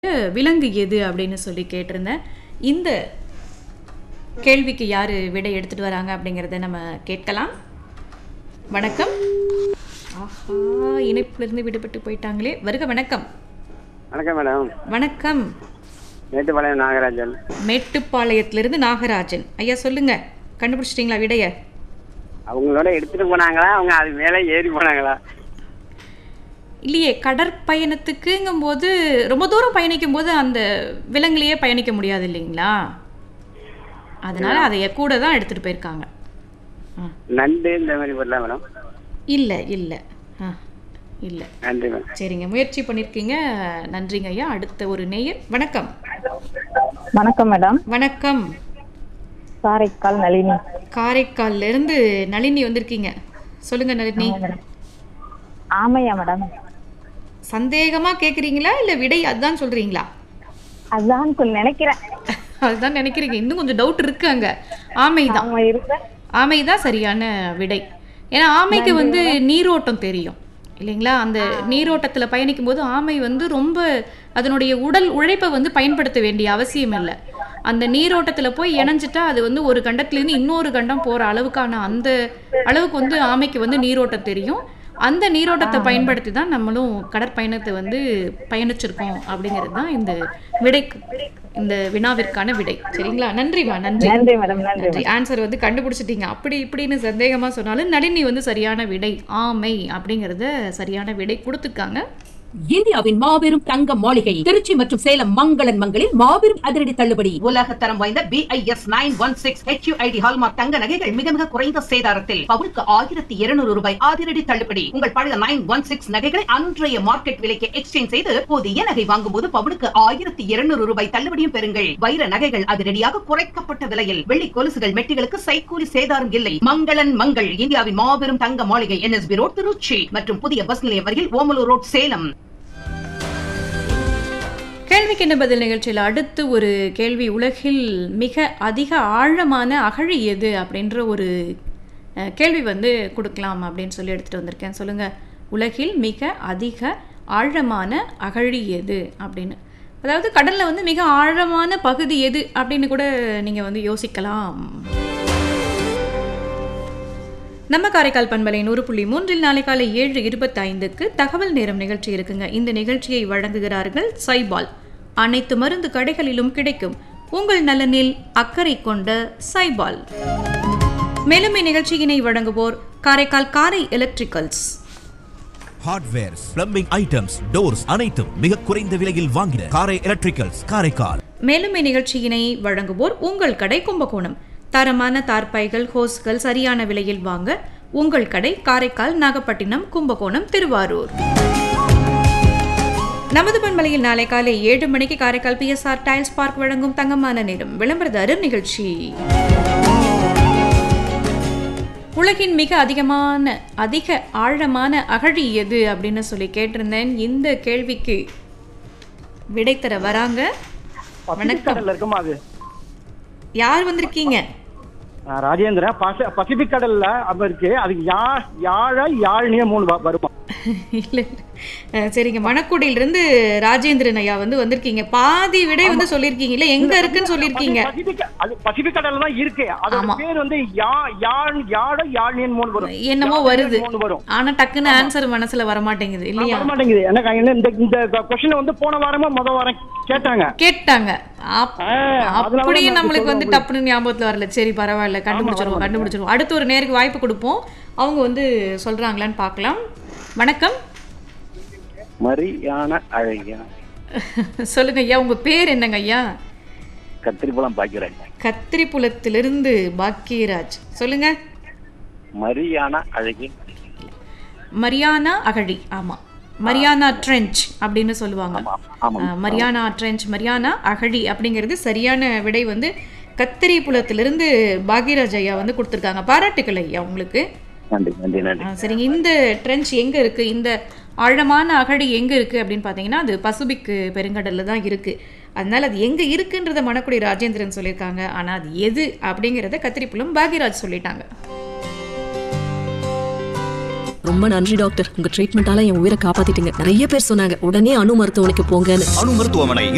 விலங்கு எது அப்படின்னு சொல்லி கேட்டிருந்தேன். இந்த கேள்விக்கு யாரு விடை எடுத்துட்டு வராங்க அப்படிங்கிறத நம்ம கேட்கலாம். வணக்கம். ஆஹா, இணைப்பிலிருந்து விடுபட்டு போயிட்டாங்களே. வருக. வணக்கம். வணக்கம் மேடம். வணக்கம். மேட்டுப்பாளையம் நாகராஜன். மேட்டுப்பாளையத்திலிருந்து நாகராஜன் ஐயா, சொல்லுங்க. கண்டுபிடிச்சிட்டீங்களா விடைய? அவங்களோட எடுத்துட்டு போனாங்களா, அவங்க அது மேலே ஏறி போனாங்களா? இல்லையே, கடற்பயணத்துக்குங்கும் போது ரொம்ப தூரம் பயணிக்கும் போது அந்த விலங்குலையே பயணிக்க முடியாது இல்லைங்களா, அதனால அதைய கூட தான் எடுத்துட்டு போயிருக்காங்க. நண்டு இந்த மாதிரி போடலாம் மேடம்? இல்லை இல்லை இல்லை. நன்றி மேடம். சரிங்க, முயற்சி பண்ணியிருக்கீங்க, நன்றிங்க ஐயா. அடுத்த ஒரு நேயர். வணக்கம். வணக்கம் மேடம். வணக்கம். காரைக்கால் நளினி. காரைக்கால்ல இருந்து நளினி வந்திருக்கீங்க. சொல்லுங்க நளினி. ஆமையா மேடம்? சந்தேகமா கேக்குறீங்களா இல்ல விடை அதுதான் சொல்றீங்களா? அதான் நினைக்கிறேன். அதுதான் நினைக்கிறீங்க, இன்னும் கொஞ்சம் டவுட் இருக்கு அங்க. ஆமைதான். ஆமைதான் சரியான விடை. ஏன்னா ஆமைக்கு வந்து நீரோட்டம் தெரியும் இல்லைங்களா, அந்த நீரோட்டத்துல பயணிக்கும் போது ஆமை வந்து ரொம்ப அதனுடைய உடல் உழைப்பை வந்து பயன்படுத்த வேண்டிய அவசியம் இல்லை. அந்த நீரோட்டத்துல போய் இணைஞ்சிட்டா அது வந்து ஒரு கண்டத்திலேருந்து இன்னொரு கண்டம் போற அளவுக்கான அந்த அளவுக்கு வந்து ஆமைக்கு வந்து நீரோட்டம் தெரியும். அந்த நீரோட்டத்தை பயன்படுத்தி தான் நம்மளும் கடற்பயணத்தை வந்து பயணிச்சிருக்கோம் அப்படிங்கிறது தான் இந்த விடைக்கு, இந்த வினாவிற்கான விடை. சரிங்களா? நன்றிமா. நன்றி. நன்றி. ஆன்சர் வந்து கண்டுபிடிச்சிட்டீங்க. அப்படி இப்படின்னு சந்தேகமா சொன்னாலும் நளினி வந்து சரியான விடை ஆமை அப்படிங்கறத சரியான விடை கொடுத்துருக்காங்க. இந்தியாவின் மாபெரும் தங்க மாளிகை திருச்சி மற்றும் சேலம் மங்களன் மங்களில் மாபெரும் அதிரடி தள்ளுபடி. உலக தரம் வாய்ந்த BIS 916 HUID ஹால்மார்க் தங்க நகைகள் மிக மிக குறைந்த சேதாரத்தில் பவுனுக்கு 1200 ரூபாய் அதிரடி தள்ளுபடி. உங்கள் பழைய 916 நகைகளை அன்றைய மார்க்கெட் விலைக்கு எக்ஸ்சேஞ்ச் செய்து புதிய நகை வாங்கும் போது பவுனுக்கு 1200 ரூபாய் தள்ளுபடியும் பெறுங்கள். வைர நகைகள் அதிரடியாக குறைக்கப்பட்ட விலையில், வெள்ளி கொலுசுகள் மெட்டிகளுக்கு சைக்கூலி சேதாரம் இல்லை. மங்களன் மங்கள் இந்தியாவின் மாபெரும் தங்க மாளிகை NSB ரோட் திருச்சி மற்றும் புதிய பஸ் நிலையம் அருகில் ஓமலூர் ரோட் சேலம். கேள்விக்கு என்ன பதில் நிகழ்ச்சியில் அடுத்து ஒரு கேள்வி. உலகில் மிக அதிக ஆழமான அகழி எது அப்படின்ற ஒரு கேள்வி வந்து கொடுக்கலாம் அப்படின்னு சொல்லி எடுத்துகிட்டு வந்திருக்கேன். சொல்லுங்கள், உலகில் மிக அதிக ஆழமான அகழி எது அப்படின்னு. அதாவது கடலில் வந்து மிக ஆழமான பகுதி எது அப்படின்னு கூட நீங்கள் வந்து யோசிக்கலாம். நம்ம காரைக்கால் பண்பலை 100.3 நாளை காலை 7:25 தகவல் நேரம் நிகழ்ச்சி இருக்குங்க. இந்த நிகழ்ச்சியை வழங்குகிறார்கள் சைபால். அனைத்து மருந்து கடைகளிலும் கிடைக்கும். உங்கள் நலனில் அக்கறை கொண்ட சைபால். மேலும் இந்நிகழ்ச்சியினை வழங்குவோர் காரைக்கால் காரை electricals. Hardwares, plumbing items, doors அனைத்தும் மிக குறைந்த விலையில் வாங்கின காரை எலக்ட்ரிக்கல்ஸ் காரைக்கால். மேலும் இந்நிகழ்ச்சியினை வழங்குவோர் உங்கள் கடை கும்பகோணம். தரமான தார்பாய்கள், ஹோஸ்கள் சரியான விலையில் வாங்க உங்கள் கடை காரைக்கால், நாகப்பட்டினம், கும்பகோணம், திருவாரூர். நமது பண்பலையில் நாளை காலை 7 மணிக்கு காரைக்கால் PSR டைல்ஸ் பார்க் வழங்கும் தங்கமான நேரம் விளம்பரதாரர் நிகழ்ச்சி. உலகின் மிக அதிக ஆழமான அகழி எது அப்படின்னு சொல்லி கேட்டிருந்தேன். இந்த கேள்விக்கு விடை தர வராங்க. வணக்கம். யார் வந்திருக்கீங்க? ராஜேந்திரன். பசிபிக் கடல்ல அப்ப இருக்கு, அதுக்கு யாழ்னிய 3 வருமா? இல்ல சரிங்க, மணக்குடியிலிருந்து ராஜேந்திரன் ஐயா வந்து வந்திருக்கீங்க. பாதி விடை வந்து சொல்லிருக்கீங்க, இல்ல எங்க இருக்குன்னு சொல்லிருக்கீங்க. பசிபிக் கடல்ல தான் இருக்கு. அதோட பேர் வந்து யாழ்னியன் 3 வரும். என்னமோ வருது, ஆனா டக்குன்னு ஆன்சர் மனசுல வர மாட்டேங்குது இல்லையா? வர மாட்டேங்குது. எனக்கு இந்த क्वेश्चन வந்து போன வாரமா வாரம் கேட்டாங்க. அப்படியே நம்மளுக்கு வந்து டப்புன்னு ஞாபகத்துல வரல. சரி பரவாயில்ல, கண்டுபிடிச்சிருவோம். அடுத்து ஒரு நேருக்கு வாய்ப்பு கொடுப்போம், அவங்க வந்து சொல்றாங்களான்னு பார்க்கலாம். வணக்கம். மரியானா அழகியா. சொல்லுங்க ஐயா, உங்க பேர் என்னங்க ஐயா? கத்திரிப்புலம் பாக்கியராஜ். கத்திரிப்புலத்திலிருந்து பாக்கியராஜ். சொல்லுங்க. மரியானா அழகி. மரியானா அகழி. ஆமா, மரியானா ட்ரெஞ்ச் அப்படின்னு சொல்லுவாங்க. மரியானா ட்ரெஞ்ச், மரியானா அகழி அப்படிங்கிறது சரியான விடை வந்து கத்திரிப்புலத்திலிருந்து பாக்யராஜ் ஐயா வந்து கொடுத்துருக்காங்க. பாராட்டுக்கள் ஐயா உங்களுக்கு. சரிங்க, இந்த ட்ரெஞ்ச் எங்க இருக்கு, இந்த ஆழமான அகழி எங்க இருக்கு அப்படின்னு பாத்தீங்கன்னா அது பசிபிக் பெருங்கடல்ல தான் இருக்கு. அதனால அது எங்க இருக்குன்றத மணக்குடி ராஜேந்திரன் சொல்லியிருக்காங்க. ஆனா அது எது அப்படிங்கறத கத்திரிப்புலம் பாக்யராஜ் சொல்லிட்டாங்க. ரொம்ப நன்றி டாக்டர், உங்க ட்ரீட்மெண்டால என் உயிரை காப்பாத்திட்டீங்க. நிறைய பேர் சொன்னாங்க உடனே அணு மருத்துவமனைக்கு போங்கன்னு. அணு மருத்துவமனை